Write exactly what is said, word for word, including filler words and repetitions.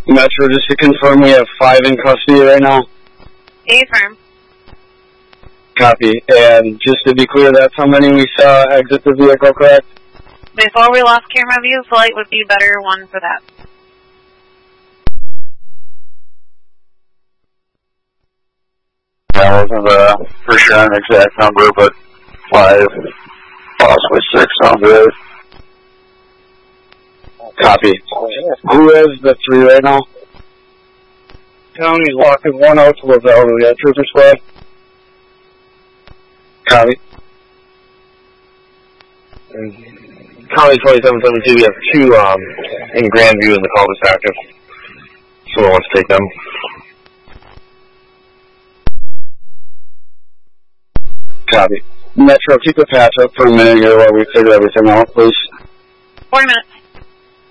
Metro, just to confirm, we have five in custody right now. Affirm. Copy. And just to be clear, that's how many we saw exit the vehicle, correct? Before we lost camera view, flight would be better one for that. That wasn't uh, for sure an exact number, but five, possibly six sounds right. Copy. Who is the three right now? County's locking one out to Lavelle. We got trooper squad. Copy. And County twenty-seven seventy-two, we have two um, in Grandview in the cul-de-sac if someone wants to take them. Copy. Metro, keep the patch up for a minute here while we figure everything out, please. Four minutes.